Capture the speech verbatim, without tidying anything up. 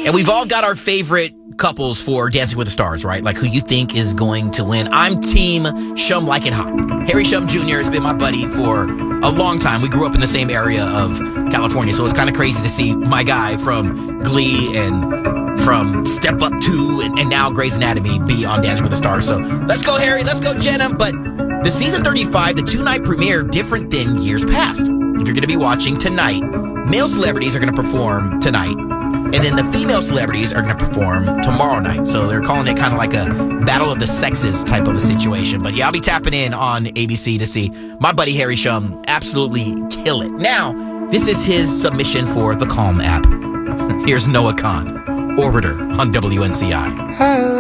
And we've all got our favorite couples for Dancing with the Stars, right? Like who you think is going to win. I'm team Shum Like It Hot. Harry Shum Junior has been my buddy for a long time. We grew up in the same area of California, so it's kind of crazy to see my guy from Glee and from Step Up two and, and now Grey's Anatomy be on Dancing with the Stars. So let's go, Harry. Let's go, Jenna. But the season thirty-five, the two-night premiere, different than years past. If you're going to be watching tonight, male celebrities are going to perform tonight. And then the female celebrities are going to perform tomorrow night. So they're calling it kind of like a battle of the sexes type of a situation. But yeah, I'll be tapping in on A B C to see my buddy Harry Shum absolutely kill it. Now, this is his submission for the Calm app. Here's Noah Khan, Orbiter on W N C I.